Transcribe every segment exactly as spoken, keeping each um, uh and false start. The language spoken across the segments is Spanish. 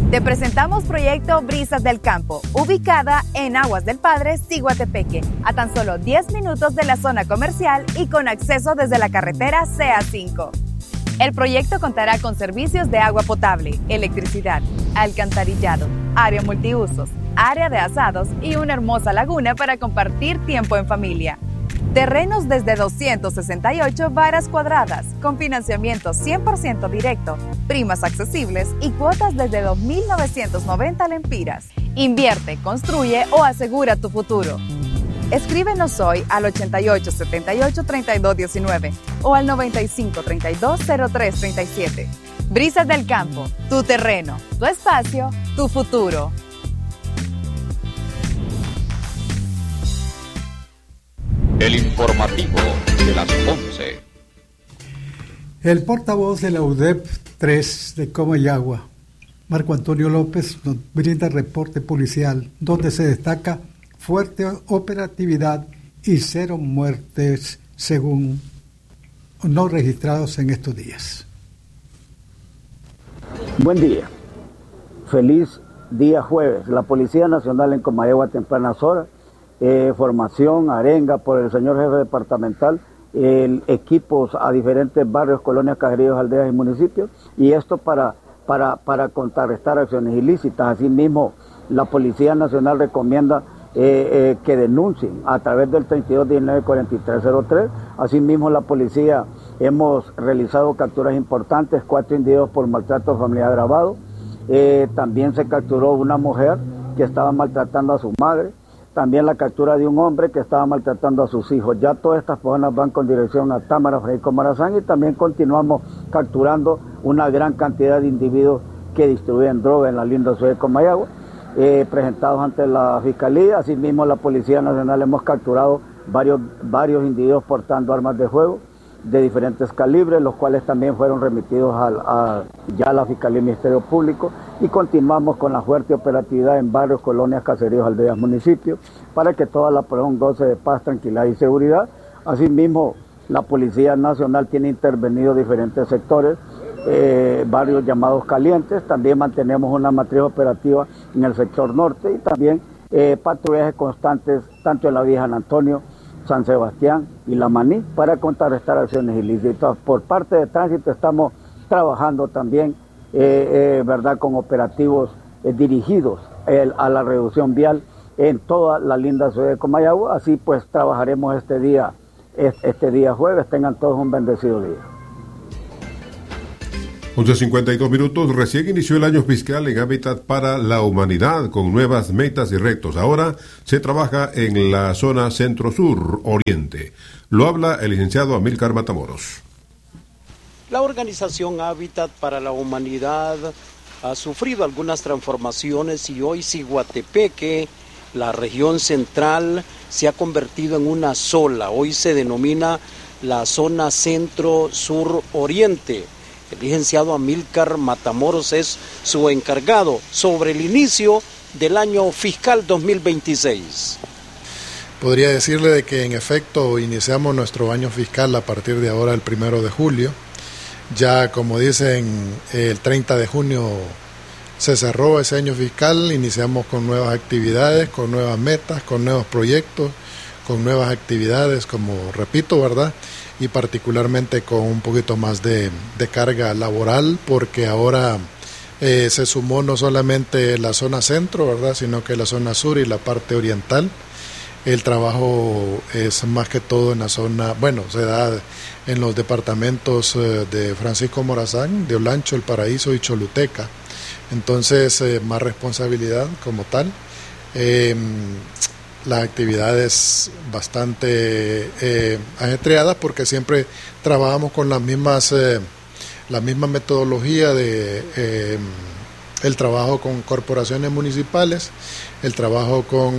Te presentamos Proyecto Brisas del Campo, ubicada en Aguas del Padre, Ciguatepeque, a tan solo diez minutos de la zona comercial y con acceso desde la carretera C A cinco. El proyecto contará con servicios de agua potable, electricidad, alcantarillado, área multiusos, área de asados y una hermosa laguna para compartir tiempo en familia. Terrenos desde doscientas sesenta y ocho varas cuadradas, con financiamiento cien por ciento directo, primas accesibles y cuotas desde dos mil novecientos noventa lempiras. Invierte, construye o asegura tu futuro. Escríbenos hoy al ochenta y ocho setenta y ocho treinta y dos diecinueve o al noventa y cinco treinta y dos cero tres treinta y siete. Brisas del Campo, tu terreno, tu espacio, tu futuro. El informativo de las once. El portavoz de la U D E P tres de Comayagua, Marco Antonio López, nos brinda el reporte policial, donde se destaca fuerte operatividad y cero muertes según no registrados en estos días. Buen día. Feliz día jueves. La Policía Nacional en Comayagua a tempranas horas. Eh, formación, arenga por el señor jefe departamental, eh, equipos a diferentes barrios, colonias, caseríos, aldeas y municipios, y esto para, para, para contrarrestar acciones ilícitas. Asimismo, la Policía Nacional recomienda eh, eh, que denuncien a través del treinta y dos diecinueve cuarenta y tres cero tres. Asimismo, la policía hemos realizado capturas importantes, cuatro individuos por maltrato familiar agravado. Eh, también se capturó una mujer que estaba maltratando a su madre. También la captura de un hombre que estaba maltratando a sus hijos. Ya todas estas personas van con dirección a Támara, Francisco Morazán, y también continuamos capturando una gran cantidad de individuos que distribuyen droga en la linda ciudad de Comayagua, eh, presentados ante la Fiscalía. Asimismo, la Policía Nacional hemos capturado varios, varios individuos portando armas de fuego de diferentes calibres, los cuales también fueron remitidos a, a, ya a la Fiscalía y Ministerio Público, y continuamos con la fuerte operatividad en barrios, colonias, caseríos, aldeas, municipios, para que toda la población goce de paz, tranquilidad y seguridad. Asimismo, la Policía Nacional tiene intervenido diferentes sectores, eh, barrios llamados calientes. También mantenemos una matriz operativa en el sector norte y también eh, patrullajes constantes tanto en la vía San Antonio, San Sebastián y La Maní para contrarrestar acciones ilícitas. Por parte de tránsito estamos trabajando también eh, eh, verdad con operativos eh, dirigidos eh, a la reducción vial en toda la linda ciudad de Comayagua. Así pues trabajaremos este día, este día jueves. Tengan todos un bendecido día. once cincuenta y dos minutos, recién inició el año fiscal en Hábitat para la Humanidad con nuevas metas y retos. Ahora se trabaja en la zona centro-sur oriente. Lo habla el licenciado Amílcar Matamoros. La organización Hábitat para la Humanidad ha sufrido algunas transformaciones y hoy Ciguatepeque, la región central, se ha convertido en una sola. Hoy se denomina la zona centro-sur oriente. El licenciado Amílcar Matamoros es su encargado sobre el inicio del año fiscal dos mil veintiséis. Podría decirle de que en efecto iniciamos nuestro año fiscal a partir de ahora, el primero de julio. Ya como dicen, el treinta de junio se cerró ese año fiscal, iniciamos con nuevas actividades, con nuevas metas, con nuevos proyectos, con nuevas actividades, como repito, ¿verdad? Y particularmente con un poquito más de, de carga laboral, porque ahora eh, se sumó no solamente la zona centro, ¿verdad?, sino que la zona sur y la parte oriental. El trabajo es más que todo en la zona, bueno, se da en los departamentos eh, de Francisco Morazán, de Olancho, El Paraíso y Choluteca. Entonces, eh, más responsabilidad como tal. Eh, La actividad es bastante eh, ajetreada porque siempre trabajamos con las mismas, eh, la misma metodología de eh, el trabajo con corporaciones municipales, el trabajo con,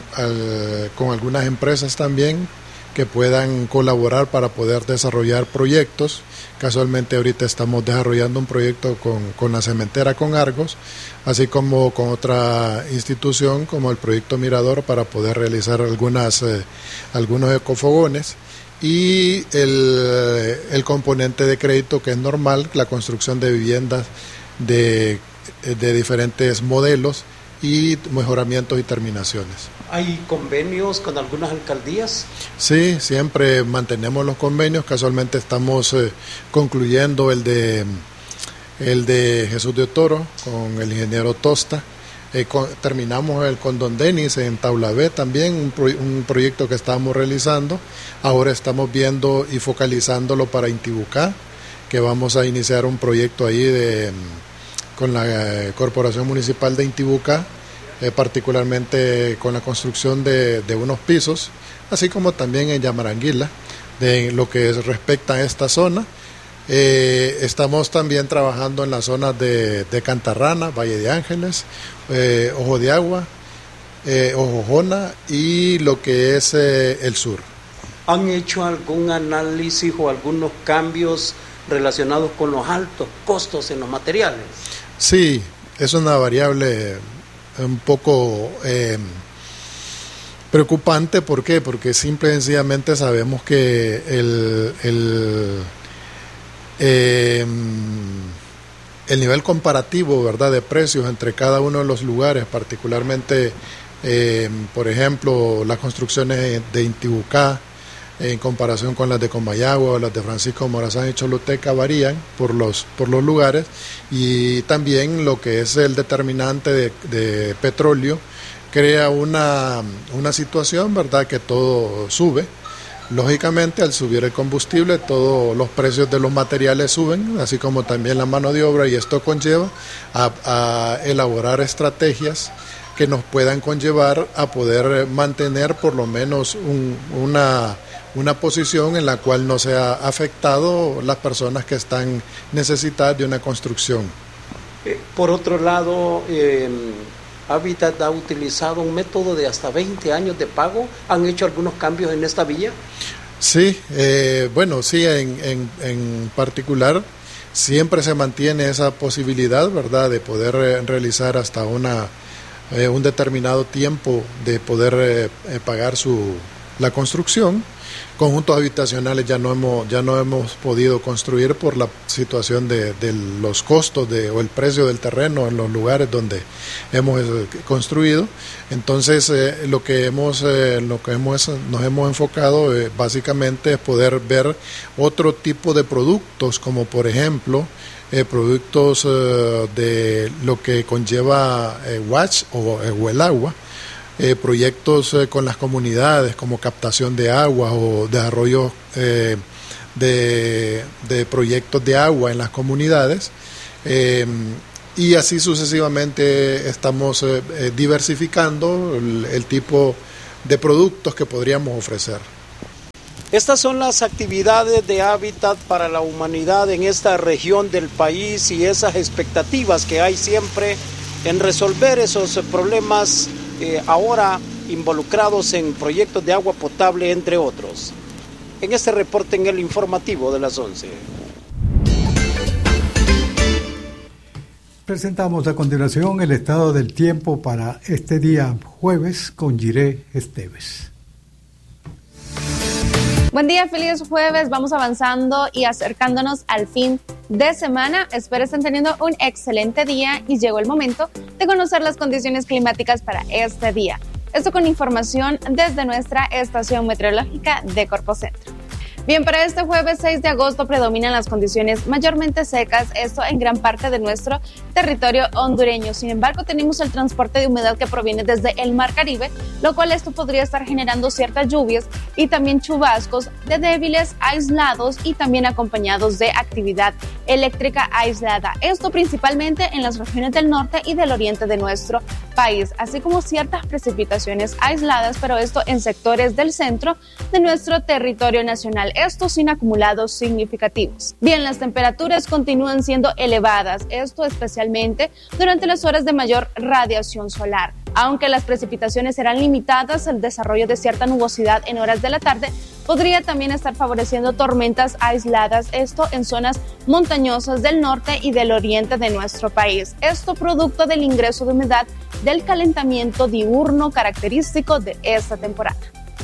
al, con algunas empresas también que puedan colaborar para poder desarrollar proyectos. Casualmente ahorita estamos desarrollando un proyecto con, con la cementera con Argos, así como con otra institución como el proyecto Mirador para poder realizar algunas, eh, algunos ecofogones, y el, el componente de crédito que es normal, la construcción de viviendas de de diferentes modelos y mejoramientos y terminaciones. ¿Hay convenios con algunas alcaldías? Sí, siempre mantenemos los convenios. Casualmente estamos eh, concluyendo el de, el de Jesús de Toro con el ingeniero Tosta. Eh, con, terminamos el con Don Denis en Taulabé también, un, pro, un proyecto que estábamos realizando. Ahora estamos viendo y focalizándolo para Intibucá, que vamos a iniciar un proyecto ahí de, con la eh, Corporación Municipal de Intibucá, eh, particularmente con la construcción de, de unos pisos, así como también en Yamaranguila, de lo que respecta a esta zona. Eh, estamos también trabajando en las zonas de, de Cantarrana, Valle de Ángeles, eh, Ojo de Agua, eh, Ojojona y lo que es eh, el sur. ¿Han hecho algún análisis o algunos cambios relacionados con los altos costos en los materiales? Sí, es una variable un poco eh, preocupante. ¿Por qué? Porque simple y sencillamente sabemos que el... el Eh, el nivel comparativo, ¿verdad?, de precios entre cada uno de los lugares, particularmente, eh, por ejemplo, las construcciones de Intibucá en comparación con las de Comayagua o las de Francisco Morazán y Choluteca varían por los, por los lugares, y también lo que es el determinante de, de petróleo crea una, una situación, ¿verdad?, que todo sube. Lógicamente, al subir el combustible, todos los precios de los materiales suben, así como también la mano de obra, y esto conlleva a, a elaborar estrategias que nos puedan conllevar a poder mantener por lo menos un, una, una posición en la cual no sea afectado las personas que están necesitadas de una construcción. Eh, por otro lado, eh... Habitat ha utilizado un método de hasta veinte años de pago. ¿Han hecho algunos cambios en esta vía? Sí, eh, bueno, sí, en, en, en particular siempre se mantiene esa posibilidad, ¿verdad?, de poder eh, realizar hasta una eh, un determinado tiempo de poder eh, eh, pagar su la construcción. Conjuntos habitacionales ya no hemos ya no hemos podido construir por la situación de, de los costos de, o el precio del terreno en los lugares donde hemos construido. Entonces eh, lo que hemos eh, lo que hemos nos hemos enfocado eh, básicamente es poder ver otro tipo de productos, como por ejemplo eh, productos eh, de lo que conlleva eh, watch o, eh, o el agua. Eh, proyectos eh, con las comunidades como captación de agua o desarrollo eh, de, de proyectos de agua en las comunidades, eh, y así sucesivamente estamos eh, eh, diversificando el, el tipo de productos que podríamos ofrecer. Estas son las actividades de Hábitat para la Humanidad en esta región del país y esas expectativas que hay siempre en resolver esos problemas Eh, ahora involucrados en proyectos de agua potable, entre otros. En este reporte en el informativo de las once. Presentamos a continuación el estado del tiempo para este día jueves con Jiré Esteves. Buen día, feliz jueves. Vamos avanzando y acercándonos al fin de semana. Espero estén teniendo un excelente día y llegó el momento de conocer las condiciones climáticas para este día. Esto con información desde nuestra estación meteorológica de Corpocentro. Bien, para este jueves seis de agosto predominan las condiciones mayormente secas, esto en gran parte de nuestro territorio hondureño. Sin embargo, tenemos el transporte de humedad que proviene desde el Mar Caribe, lo cual esto podría estar generando ciertas lluvias y también chubascos de débiles, aislados y también acompañados de actividad eléctrica aislada. Esto principalmente en las regiones del norte y del oriente de nuestro país, así como ciertas precipitaciones aisladas, pero esto en sectores del centro de nuestro territorio nacional. Esto sin acumulados significativos. Bien, las temperaturas continúan siendo elevadas, esto especialmente durante las horas de mayor radiación solar. Aunque las precipitaciones serán limitadas, el desarrollo de cierta nubosidad en horas de la tarde podría también estar favoreciendo tormentas aisladas, esto en zonas montañosas del norte y del oriente de nuestro país. Esto producto del ingreso de humedad del calentamiento diurno característico de esta temporada.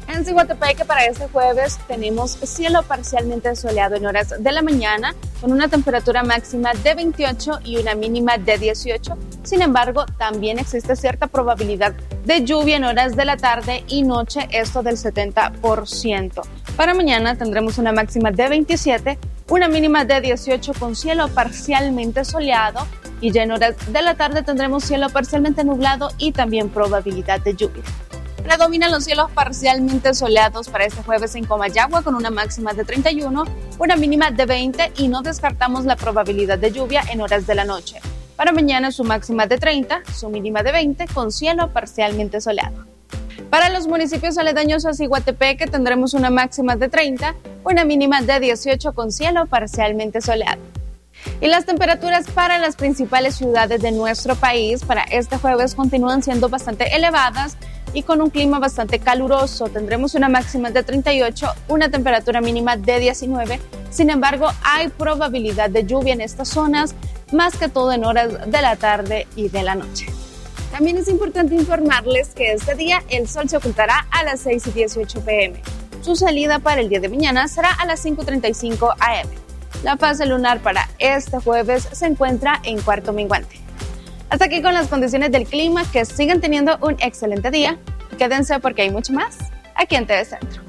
En Siguatepeque para este jueves tenemos cielo parcialmente soleado en horas de la mañana con una temperatura máxima de veintiocho y una mínima de dieciocho. Sin embargo, también existe cierta probabilidad de lluvia en horas de la tarde y noche, esto del setenta por ciento. Para mañana tendremos una máxima de veintisiete, una mínima de dieciocho con cielo parcialmente soleado y ya en horas de la tarde tendremos cielo parcialmente nublado y también probabilidad de lluvia. Predominan los cielos parcialmente soleados para este jueves en Comayagua con una máxima de treinta y uno, una mínima de veinte y no descartamos la probabilidad de lluvia en horas de la noche. Para mañana su máxima de treinta, su mínima de veinte con cielo parcialmente soleado. Para los municipios aledaños a Siguatepeque tendremos una máxima de treinta, una mínima de dieciocho con cielo parcialmente soleado. Y las temperaturas para las principales ciudades de nuestro país para este jueves continúan siendo bastante elevadas y con un clima bastante caluroso. Tendremos una máxima de treinta y ocho, una temperatura mínima de diecinueve. Sin embargo, hay probabilidad de lluvia en estas zonas, más que todo en horas de la tarde y de la noche. También es importante informarles que este día el sol se ocultará a las seis y dieciocho pm. Su salida para el día de mañana será a las cinco y treinta y cinco am. La fase lunar para este jueves se encuentra en cuarto menguante. Hasta aquí con las condiciones del clima, que sigan teniendo un excelente día. Quédense porque hay mucho más aquí en T V Centro.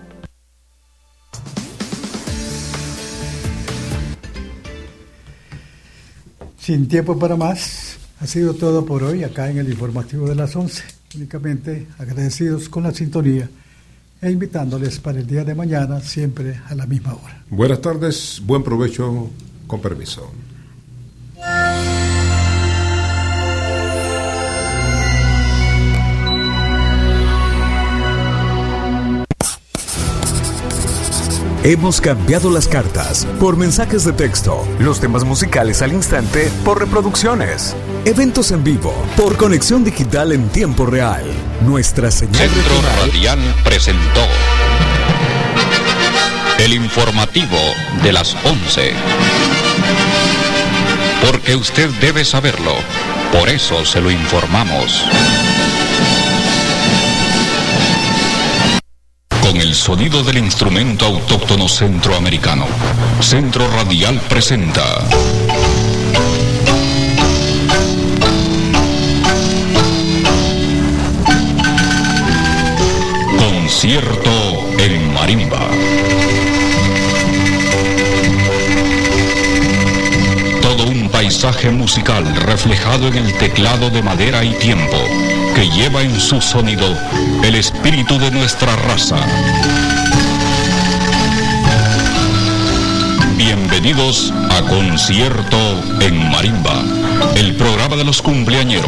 Sin tiempo para más, ha sido todo por hoy acá en el informativo de las once. Únicamente agradecidos con la sintonía e invitándoles para el día de mañana, siempre a la misma hora. Buenas tardes, buen provecho, con permiso. Hemos cambiado las cartas por mensajes de texto, los temas musicales al instante por reproducciones, eventos en vivo por conexión digital en tiempo real. Nuestra señal Centro Radial presentó el informativo de las once. Porque usted debe saberlo, por eso se lo informamos. Con el sonido del instrumento autóctono centroamericano, Centro Radial presenta Concierto en Marimba. Todo un paisaje musical reflejado en el teclado de madera y tiempo, que lleva en su sonido el espíritu de nuestra raza. Bienvenidos a Concierto en Marimba, el programa de los cumpleañeros.